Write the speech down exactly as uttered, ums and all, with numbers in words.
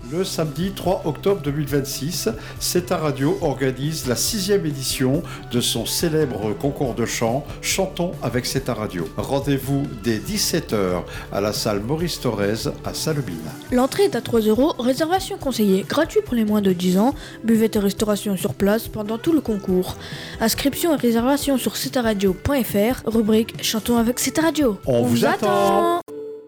Le samedi trois octobre deux mille vingt-six, C'est ta radio organise la sixième édition de son célèbre concours de chant Chantons avec C'est ta radio. Rendez-vous dès dix-sept heures à la salle Maurice Thorez à Sallemines. L'entrée est à trois euros, réservation conseillée, gratuit pour les moins de dix ans, buvette et restauration sur place pendant tout le concours. Inscription et réservation sur c'est ta radio point f r, rubrique Chantons avec C'est ta radio. On, On vous attend. attend